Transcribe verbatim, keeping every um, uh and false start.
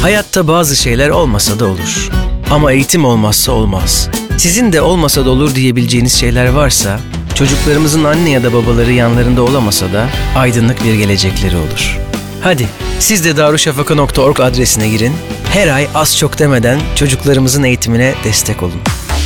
Hayatta bazı şeyler olmasa da olur. Ama eğitim olmazsa olmaz. Sizin de olmasa da olur diyebileceğiniz şeyler varsa, çocuklarımızın anne ya da babaları yanlarında olamasa da aydınlık bir gelecekleri olur. Hadi siz de darüşşafaka nokta org adresine girin. Her ay az çok demeden çocuklarımızın eğitimine destek olun.